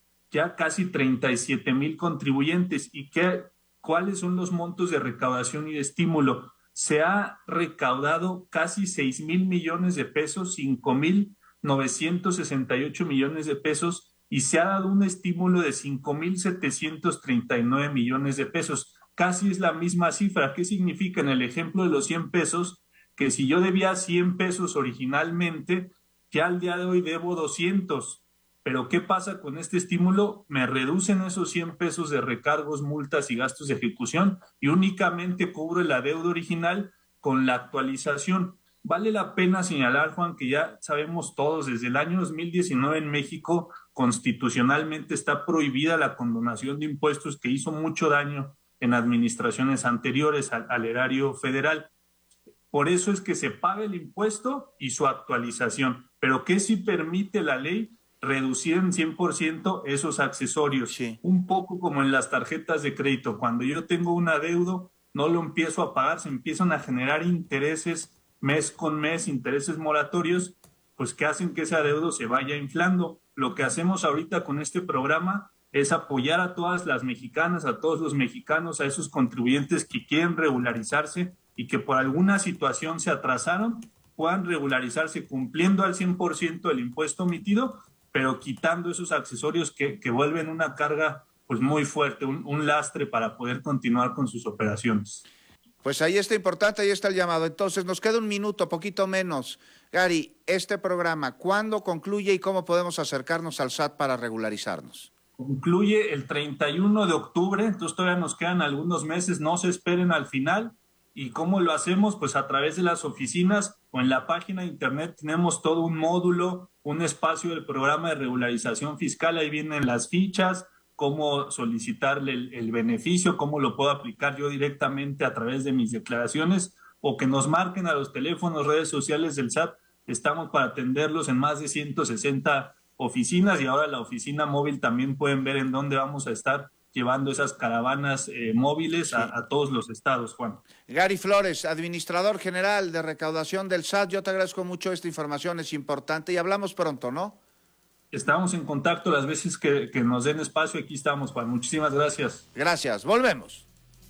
ya casi treinta y siete mil contribuyentes. ¿Y qué, cuáles son los montos de recaudación y de estímulo? Se ha recaudado casi seis mil millones de pesos, cinco mil novecientos sesenta y ocho millones de pesos, y se ha dado un estímulo de cinco mil setecientos treinta y nueve millones de pesos. Casi es la misma cifra. ¿Qué significa en el ejemplo de los cien pesos? Que si yo debía cien pesos originalmente, ya al día de hoy debo doscientos. Pero ¿qué pasa con este estímulo? Me reducen esos cien pesos de recargos, multas y gastos de ejecución y únicamente cubro la deuda original con la actualización. Vale la pena señalar, Juan, que ya sabemos todos, desde el año dos mil diecinueve en México constitucionalmente está prohibida la condonación de impuestos, que hizo mucho daño en administraciones anteriores al, al erario federal. Por eso es que se paga el impuesto y su actualización. Pero ¿qué sí permite la ley? Reducir en cien por ciento esos accesorios. Sí. Un poco como en las tarjetas de crédito. Cuando yo tengo un adeudo, no lo empiezo a pagar, se empiezan a generar intereses mes con mes, intereses moratorios, pues que hacen que ese adeudo se vaya inflando. Lo que hacemos ahorita con este programa es apoyar a todas las mexicanas, a todos los mexicanos, a esos contribuyentes que quieren regularizarse y que por alguna situación se atrasaron, puedan regularizarse cumpliendo al cien por ciento el impuesto omitido, pero quitando esos accesorios que, que vuelven una carga pues muy fuerte, un, un lastre para poder continuar con sus operaciones. Pues ahí está importante, ahí está el llamado. Entonces, nos queda un minuto, poquito menos. Gary, este programa, ¿cuándo concluye y cómo podemos acercarnos al S A T para regularizarnos? Concluye el treinta y uno de octubre, entonces todavía nos quedan algunos meses, no se esperen al final. ¿Y cómo lo hacemos? Pues a través de las oficinas o en la página de internet tenemos todo un módulo, un espacio del programa de regularización fiscal, ahí vienen las fichas, cómo solicitarle el, el beneficio, cómo lo puedo aplicar yo directamente a través de mis declaraciones, o que nos marquen a los teléfonos, redes sociales del S A T. Estamos para atenderlos en más de ciento sesenta oficinas, y ahora la oficina móvil también pueden ver en dónde vamos a estar llevando esas caravanas eh, móviles sí. a, a todos los estados, Juan. Gary Flores, administrador general de recaudación del S A T, yo te agradezco mucho esta información, es importante, y hablamos pronto, ¿no? Estamos en contacto las veces que, que nos den espacio, aquí estamos, Juan. Muchísimas gracias. Gracias, volvemos.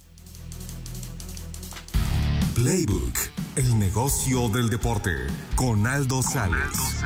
Playbook, el negocio del deporte, con Aldo Sales.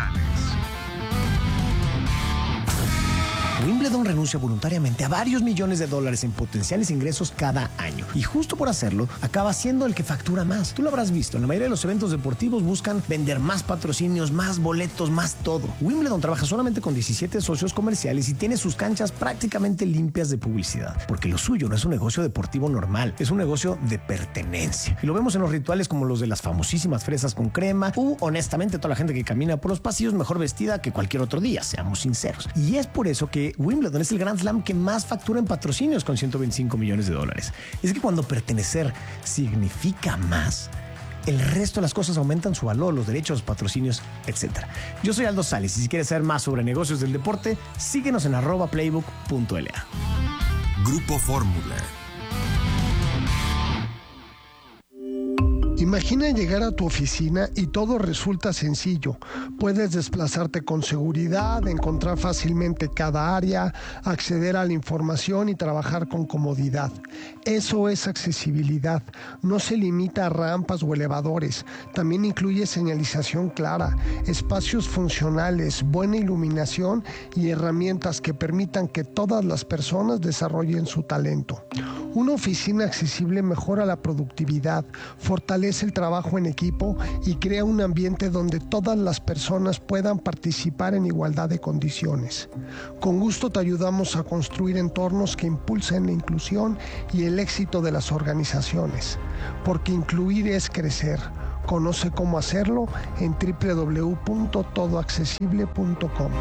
Wimbledon renuncia voluntariamente a varios millones de dólares en potenciales ingresos cada año. Y justo por hacerlo, acaba siendo el que factura más. Tú lo habrás visto, en la mayoría de los eventos deportivos buscan vender más patrocinios, más boletos, más todo. Wimbledon trabaja solamente con diecisiete socios comerciales y tiene sus canchas prácticamente limpias de publicidad. Porque lo suyo no es un negocio deportivo normal, es un negocio de pertenencia. Y lo vemos en los rituales como los de las famosísimas fresas con crema, u honestamente toda la gente que camina por los pasillos mejor vestida que cualquier otro día, seamos sinceros. Y es por eso que Wimbledon es el Grand Slam que más factura en patrocinios, con ciento veinticinco millones de dólares. Es que cuando pertenecer significa más, el resto de las cosas aumentan su valor, los derechos, los patrocinios, etcétera. Yo soy Aldo Sales y si quieres saber más sobre negocios del deporte, síguenos en arroba playbook punto l a. Grupo Fórmula. Imagina llegar a tu oficina y todo resulta sencillo. Puedes desplazarte con seguridad, encontrar fácilmente cada área, acceder a la información y trabajar con comodidad. Eso es accesibilidad. No se limita a rampas o elevadores. También incluye señalización clara, espacios funcionales, buena iluminación y herramientas que permitan que todas las personas desarrollen su talento. Una oficina accesible mejora la productividad, fortalece el trabajo en equipo y crea un ambiente donde todas las personas puedan participar en igualdad de condiciones. Con gusto te ayudamos a construir entornos que impulsen la inclusión y el éxito de las organizaciones, porque incluir es crecer. Conoce cómo hacerlo en doble u doble u doble u punto todo accesible punto com.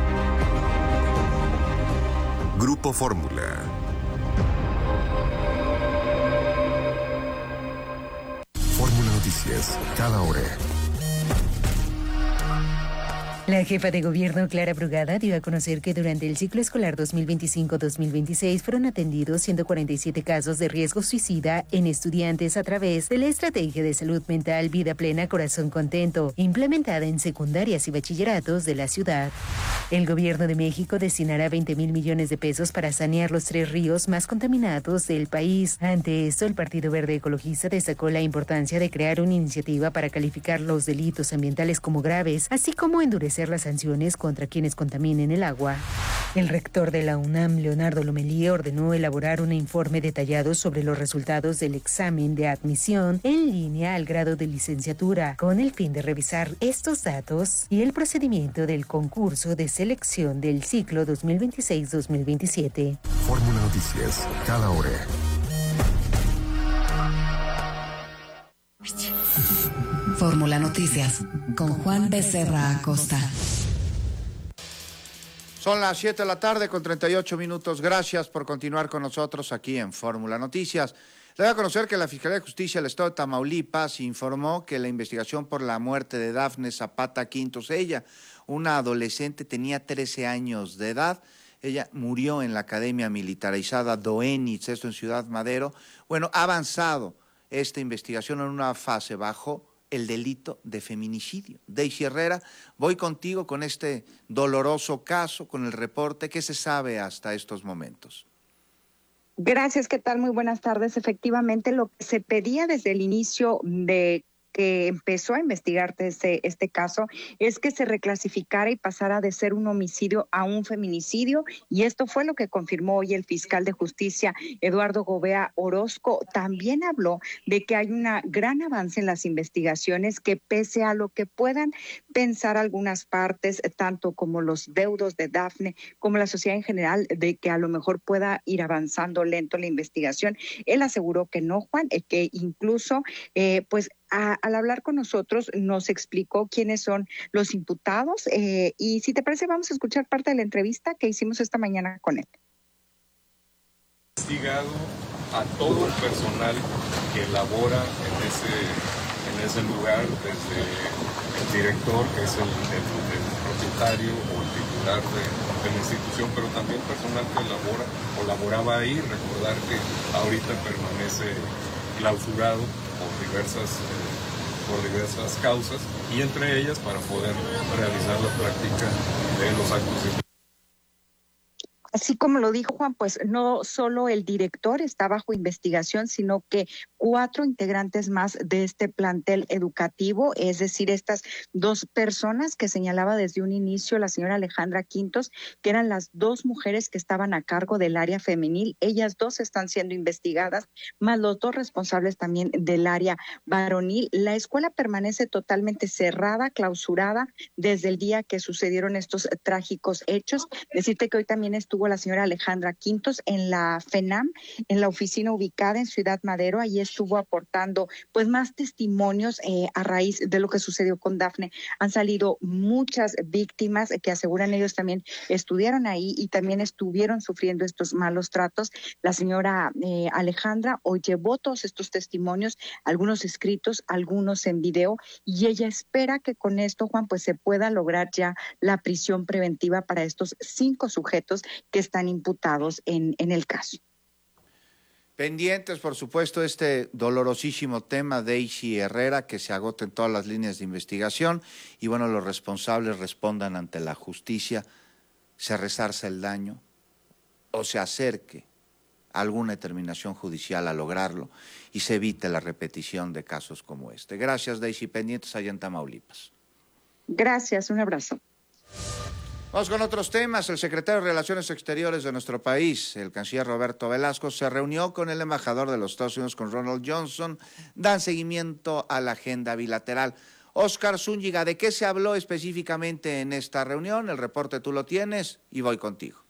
Grupo Fórmula. Fórmula Noticias, cada hora. La jefa de gobierno, Clara Brugada, dio a conocer que durante el ciclo escolar dos mil veinticinco dos mil veintiséis fueron atendidos ciento cuarenta y siete casos de riesgo suicida en estudiantes a través de la Estrategia de Salud Mental Vida Plena Corazón Contento, implementada en secundarias y bachilleratos de la ciudad. El gobierno de México destinará veinte mil millones de pesos para sanear los tres ríos más contaminados del país. Ante esto, el Partido Verde Ecologista destacó la importancia de crear una iniciativa para calificar los delitos ambientales como graves, así como endurecer las sanciones contra quienes contaminen el agua. El rector de la UNAM, Leonardo Lomelí, ordenó elaborar un informe detallado sobre los resultados del examen de admisión en línea al grado de licenciatura, con el fin de revisar estos datos y el procedimiento del concurso de selección del ciclo dos mil veintiséis dos mil veintisiete. Fórmula Noticias, cada hora. Fórmula Noticias, con Juan Becerra Acosta. Son las siete de la tarde con treinta y ocho minutos. Gracias por continuar con nosotros aquí en Fórmula Noticias. Le voy a conocer que la Fiscalía de Justicia del Estado de Tamaulipas informó que la investigación por la muerte de Dafne Zapata Quintos, ella, una adolescente, tenía trece años de edad. Ella murió en la Academia Militarizada Doenitz, esto en Ciudad Madero. Bueno, ha avanzado esta investigación en una fase bajo el delito de feminicidio. Daisy Herrera, voy contigo con este doloroso caso, con el reporte. ¿Qué se sabe hasta estos momentos? Gracias, ¿qué tal? Muy buenas tardes. Efectivamente, lo que se pedía desde el inicio de que empezó a investigarse este, este caso es que se reclasificara y pasara de ser un homicidio a un feminicidio, y esto fue lo que confirmó hoy el fiscal de justicia, Eduardo Gobea Orozco. También habló de que hay un gran avance en las investigaciones, que pese a lo que puedan pensar algunas partes, tanto como los deudos de Dafne como la sociedad en general, de que a lo mejor pueda ir avanzando lento la investigación, él aseguró que no, Juan, que incluso eh, pues A, al hablar con nosotros nos explicó quiénes son los imputados eh, y si te parece vamos a escuchar parte de la entrevista que hicimos esta mañana con él. Investigado a todo el personal que labora en ese, en ese lugar, desde el director, que es el, el, el propietario o el titular de, de la institución, pero también personal que labora o laboraba ahí. Recordar que ahorita permanece clausurado por diversas, eh, por diversas causas, y entre ellas para poder realizar la práctica de los actos de... Así como lo dijo Juan, pues no solo el director está bajo investigación, sino que cuatro integrantes más de este plantel educativo, es decir, estas dos personas que señalaba desde un inicio la señora Alejandra Quintos, que eran las dos mujeres que estaban a cargo del área femenil. Ellas dos están siendo investigadas, más los dos responsables también del área varonil. La escuela permanece totalmente cerrada, clausurada, desde el día que sucedieron estos trágicos hechos. Decirte que hoy también estuvo la señora Alejandra Quintos en la FENAM, en la oficina ubicada en Ciudad Madero. Ahí estuvo aportando pues más testimonios eh, a raíz de lo que sucedió con Dafne. Han salido muchas víctimas que aseguran ellos también estudiaron ahí y también estuvieron sufriendo estos malos tratos. La señora eh, Alejandra hoy llevó todos estos testimonios, algunos escritos, algunos en video, y ella espera que con esto, Juan, pues se pueda lograr ya la prisión preventiva para estos cinco sujetos que están imputados en, en el caso. Pendientes, por supuesto, este dolorosísimo tema de Daisy Herrera, que se agoten todas las líneas de investigación y, bueno, los responsables respondan ante la justicia, se resarce el daño o se acerque a alguna determinación judicial a lograrlo y se evite la repetición de casos como este. Gracias, Daisy. Pendientes allá en Tamaulipas. Gracias, un abrazo. Vamos con otros temas. El secretario de Relaciones Exteriores de nuestro país, el canciller Roberto Velasco, se reunió con el embajador de los Estados Unidos, con Ronald Johnson. Dan seguimiento a la agenda bilateral. Oscar Zúñiga, ¿de qué se habló específicamente en esta reunión? El reporte tú lo tienes y voy contigo.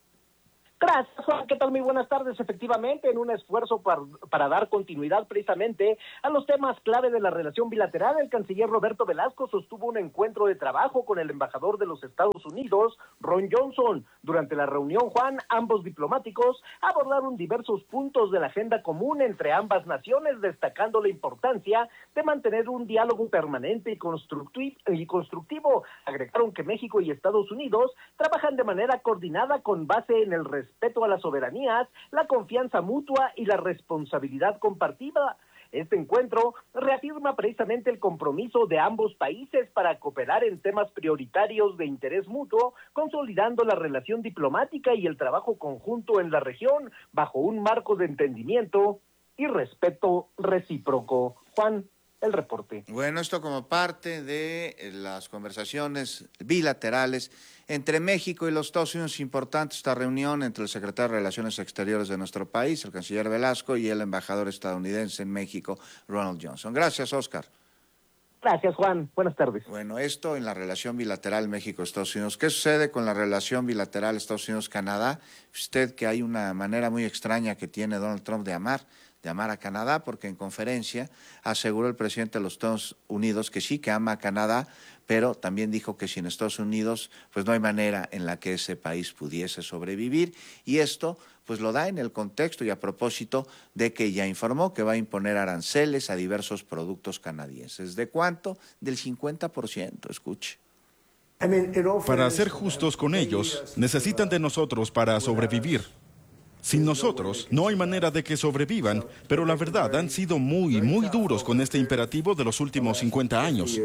Gracias, Juan. ¿Qué tal? Muy buenas tardes. Efectivamente, en un esfuerzo para, para dar continuidad precisamente a los temas clave de la relación bilateral, el canciller Roberto Velasco sostuvo un encuentro de trabajo con el embajador de los Estados Unidos, Ron Johnson. Durante la reunión, Juan, ambos diplomáticos abordaron diversos puntos de la agenda común entre ambas naciones, destacando la importancia de mantener un diálogo permanente y constructivo. Agregaron que México y Estados Unidos trabajan de manera coordinada con base en el respeto respeto a las soberanías, la confianza mutua y la responsabilidad compartida. Este encuentro reafirma precisamente el compromiso de ambos países para cooperar en temas prioritarios de interés mutuo, consolidando la relación diplomática y el trabajo conjunto en la región bajo un marco de entendimiento y respeto recíproco. Juan, el reporte. Bueno, esto como parte de las conversaciones bilaterales entre México y los Estados Unidos. Importante esta reunión entre el secretario de Relaciones Exteriores de nuestro país, el canciller Velasco, y el embajador estadounidense en México, Ronald Johnson. Gracias, Oscar. Gracias, Juan. Buenas tardes. Bueno, esto en la relación bilateral México-Estados Unidos. ¿Qué sucede con la relación bilateral Estados Unidos-Canadá? Usted que hay una manera muy extraña que tiene Donald Trump de amar, de amar a Canadá, porque en conferencia aseguró el presidente de los Estados Unidos que sí, que ama a Canadá, pero también dijo que sin Estados Unidos pues no hay manera en la que ese país pudiese sobrevivir, y esto pues lo da en el contexto y a propósito de que ya informó que va a imponer aranceles a diversos productos canadienses. ¿De cuánto? Del cincuenta por ciento, escuche. Para ser justos con ellos, necesitan de nosotros para sobrevivir. Sin nosotros, no hay manera de que sobrevivan, pero la verdad, han sido muy, muy duros con este imperativo de los últimos cincuenta años.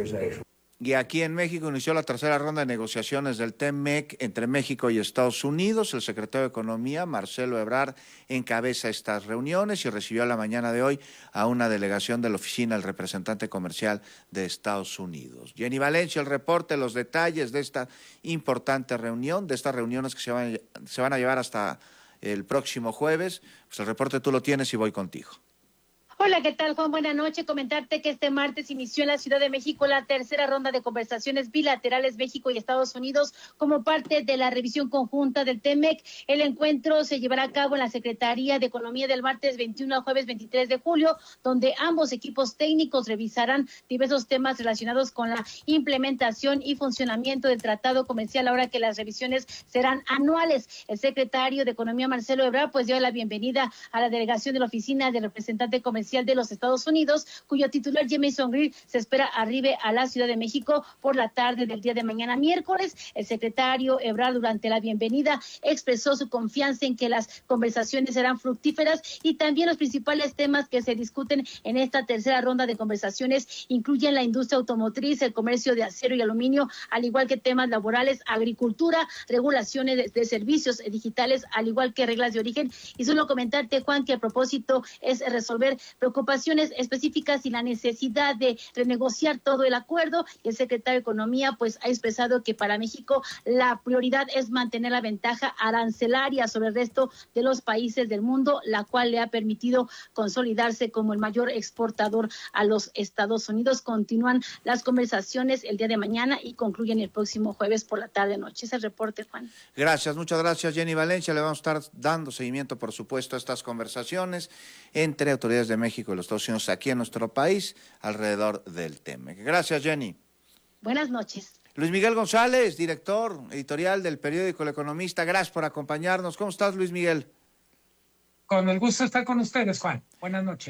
Y aquí en México inició la tercera ronda de negociaciones del T M E C entre México y Estados Unidos. El secretario de Economía, Marcelo Ebrard, encabeza estas reuniones y recibió a la mañana de hoy a una delegación de la oficina del representante comercial de Estados Unidos. Jenny Valencia, el reporte, los detalles de esta importante reunión, de estas reuniones que se van, se van a llevar hasta el próximo jueves. Pues el reporte tú lo tienes y voy contigo. Hola, ¿qué tal, Juan? Buenas noches. Comentarte que este martes inició en la Ciudad de México la tercera ronda de conversaciones bilaterales México y Estados Unidos como parte de la revisión conjunta del T M E C. El encuentro se llevará a cabo en la Secretaría de Economía del martes veintiuno al jueves veintitrés de julio, donde ambos equipos técnicos revisarán diversos temas relacionados con la implementación y funcionamiento del Tratado Comercial, ahora que las revisiones serán anuales. El secretario de Economía, Marcelo Ebrard, pues dio la bienvenida a la delegación de la Oficina del Representante Comercial de los Estados Unidos, cuyo titular Jamieson Greer se espera arribe a la Ciudad de México por la tarde del día de mañana miércoles. El secretario Ebrard, durante la bienvenida, expresó su confianza en que las conversaciones serán fructíferas y también los principales temas que se discuten en esta tercera ronda de conversaciones incluyen la industria automotriz, el comercio de acero y aluminio, al igual que temas laborales, agricultura, regulaciones de, de servicios digitales, al igual que reglas de origen. Y solo comentarte, Juan, que el propósito es resolver preocupaciones específicas y la necesidad de renegociar todo el acuerdo. Y el secretario de Economía pues ha expresado que para México la prioridad es mantener la ventaja arancelaria sobre el resto de los países del mundo, la cual le ha permitido consolidarse como el mayor exportador a los Estados Unidos. Continúan las conversaciones el día de mañana y concluyen el próximo jueves por la tarde-noche. Ese es el reporte, Juan. Gracias, muchas gracias, Jenny Valencia. Le vamos a estar dando seguimiento, por supuesto, a estas conversaciones entre autoridades de México y los Estados Unidos aquí en nuestro país alrededor del T M E C. Gracias, Jenny. Buenas noches. Luis Miguel González, director editorial del periódico El Economista. Gracias por acompañarnos. ¿Cómo estás, Luis Miguel? Con el gusto de estar con ustedes, Juan. Buenas noches.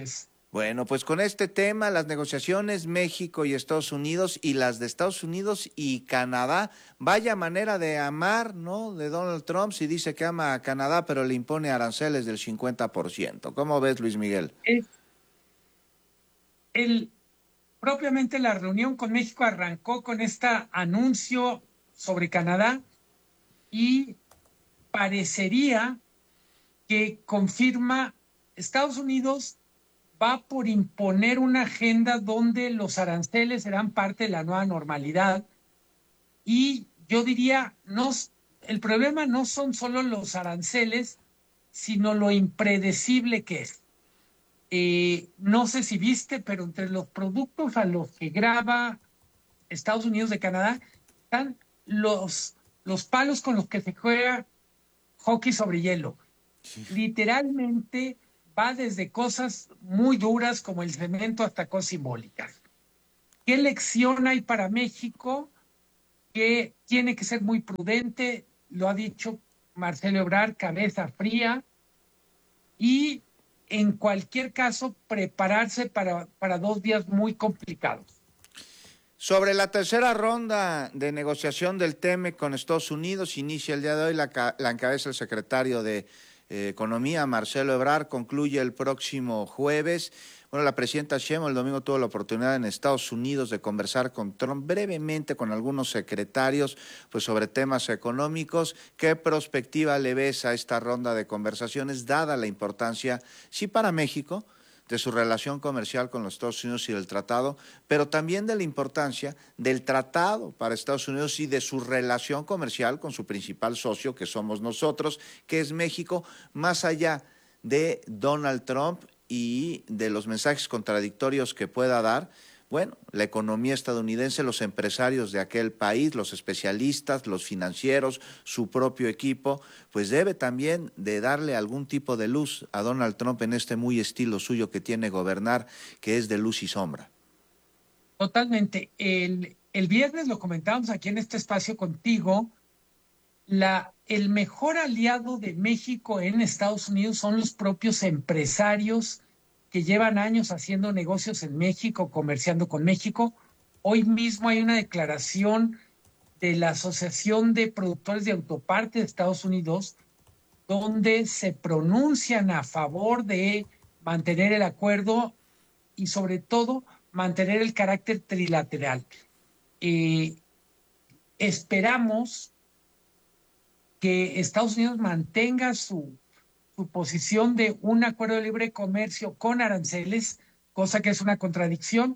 Bueno, pues con este tema, las negociaciones México y Estados Unidos y las de Estados Unidos y Canadá, vaya manera de amar, ¿no?, de Donald Trump, si dice que ama a Canadá, pero le impone aranceles del cincuenta por ciento. ¿Cómo ves, Luis Miguel? El, el, propiamente la reunión con México arrancó con este anuncio sobre Canadá y parecería que confirma Estados Unidos va por imponer una agenda donde los aranceles serán parte de la nueva normalidad. Y yo diría, no, el problema no son solo los aranceles, sino lo impredecible que es. Eh, no sé si viste, pero entre los productos a los que graba Estados Unidos de Canadá están los, los palos con los que se juega hockey sobre hielo. Sí. Literalmente va desde cosas muy duras como el cemento hasta cosas simbólicas. ¿Qué lección hay para México? Que tiene que ser muy prudente, lo ha dicho Marcelo Ebrard, cabeza fría, y en cualquier caso prepararse para, para dos días muy complicados. Sobre la tercera ronda de negociación del T E M E C con Estados Unidos, inicia el día de hoy, la, la encabeza el secretario de Eh, Economía, Marcelo Ebrard, concluye el próximo jueves. Bueno, la presidenta Sheinbaum el domingo tuvo la oportunidad en Estados Unidos de conversar con Trump brevemente con algunos secretarios, pues sobre temas económicos. ¿Qué perspectiva le ves a esta ronda de conversaciones, dada la importancia, sí, para México, de su relación comercial con los Estados Unidos y del tratado, pero también de la importancia del tratado para Estados Unidos y de su relación comercial con su principal socio, que somos nosotros, que es México, más allá de Donald Trump y de los mensajes contradictorios que pueda dar? Bueno, la economía estadounidense, los empresarios de aquel país, los especialistas, los financieros, su propio equipo, pues debe también de darle algún tipo de luz a Donald Trump en este muy estilo suyo que tiene gobernar, que es de luz y sombra. Totalmente. El, el viernes lo comentábamos aquí en este espacio contigo, la, el mejor aliado de México en Estados Unidos son los propios empresarios que llevan años haciendo negocios en México, comerciando con México. Hoy mismo hay una declaración de la Asociación de Productores de Autoparte de Estados Unidos, donde se pronuncian a favor de mantener el acuerdo y sobre todo mantener el carácter trilateral. Eh, esperamos que Estados Unidos mantenga su su posición de un acuerdo de libre comercio con aranceles, cosa que es una contradicción.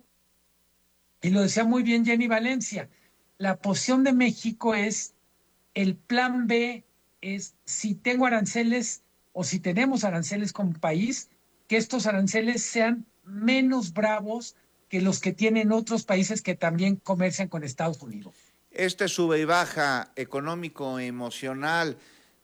Y lo decía muy bien Jenny Valencia, la posición de México es, el plan B es, si tengo aranceles o si tenemos aranceles como país, que estos aranceles sean menos bravos que los que tienen otros países que también comercian con Estados Unidos. Este sube y baja económico emocional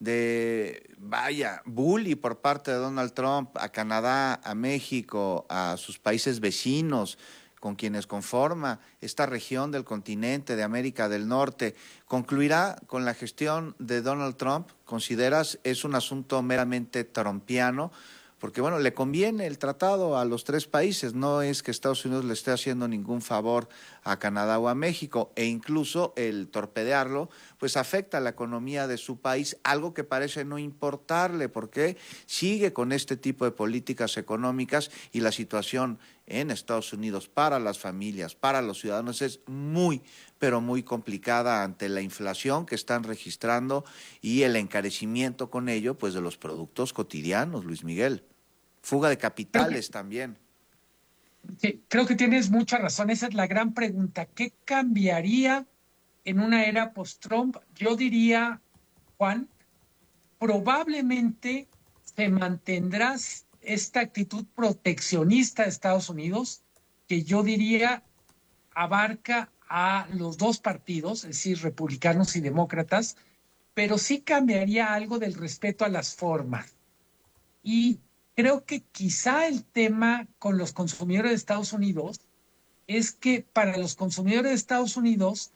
de, vaya, bully por parte de Donald Trump a Canadá, a México, a sus países vecinos, con quienes conforma esta región del continente de América del Norte, ¿concluirá con la gestión de Donald Trump? ¿Consideras es un asunto meramente trumpiano? Porque, bueno, le conviene el tratado a los tres países, no es que Estados Unidos le esté haciendo ningún favor a Canadá o a México, e incluso el torpedearlo, pues afecta a la economía de su país, algo que parece no importarle, porque sigue con este tipo de políticas económicas y la situación en Estados Unidos para las familias, para los ciudadanos, es muy, pero muy complicada ante la inflación que están registrando y el encarecimiento con ello, pues, de los productos cotidianos, Luis Miguel. Fuga de capitales que, también. Sí, creo que tienes mucha razón. Esa es la gran pregunta. ¿Qué cambiaría en una era post-Trump? Yo diría, Juan, probablemente se mantendrá esta actitud proteccionista de Estados Unidos, que yo diría abarca a los dos partidos, es decir, republicanos y demócratas, pero sí cambiaría algo del respeto a las formas. Y creo que quizá el tema con los consumidores de Estados Unidos es que para los consumidores de Estados Unidos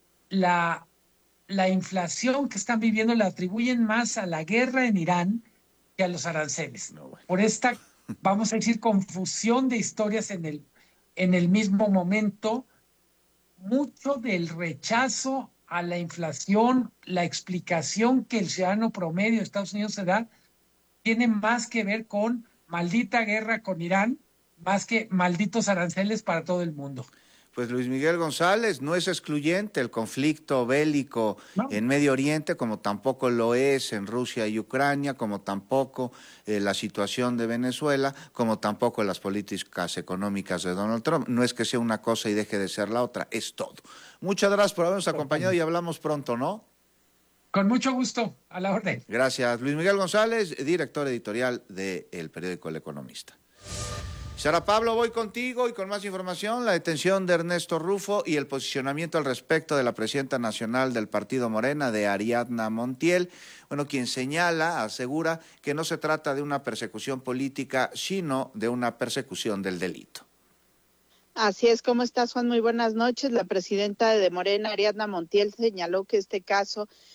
la, la inflación que están viviendo la atribuyen más a la guerra en Irán que a los aranceles. No, bueno. Por esta vamos a decir, confusión de historias en el, en el mismo momento. Mucho del rechazo a la inflación, la explicación que el ciudadano promedio de Estados Unidos se da, tiene más que ver con maldita guerra con Irán, más que malditos aranceles para todo el mundo. Pues Luis Miguel González, no es excluyente el conflicto bélico no. en Medio Oriente, como tampoco lo es en Rusia y Ucrania, como tampoco eh, la situación de Venezuela, como tampoco las políticas económicas de Donald Trump. No es que sea una cosa y deje de ser la otra, es todo. Muchas gracias por habernos acompañado y hablamos pronto, ¿no? Con mucho gusto, a la orden. Gracias. Luis Miguel González, director editorial del periódico El Economista. Sara Pablo, voy contigo y con más información, la detención de Ernesto Rufo y el posicionamiento al respecto de la presidenta nacional del partido Morena, de Ariadna Montiel, bueno, quien señala, asegura que no se trata de una persecución política, sino de una persecución del delito. Así es, ¿cómo estás, Juan? Muy buenas noches. La presidenta de Morena, Ariadna Montiel, señaló que este caso